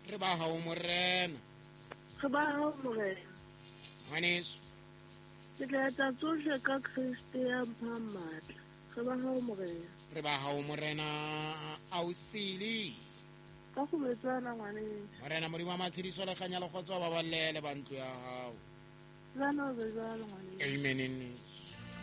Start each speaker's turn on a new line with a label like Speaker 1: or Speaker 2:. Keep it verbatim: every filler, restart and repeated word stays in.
Speaker 1: re ba hao morena.
Speaker 2: Re ba hao morena.
Speaker 1: Ngwaneso.
Speaker 2: Ke tla etsa tsohle ka Kristo ya mphang matla. Re ba hao morena.
Speaker 1: Re ba hao morena Ausi.
Speaker 2: Ka go betsana ngwaneng.
Speaker 1: Morena modimo wa matshediso le kganya le kgotso ba balele ba ntlo ya hao.
Speaker 2: Zana o be jwalo ngwaneng.
Speaker 1: Amen.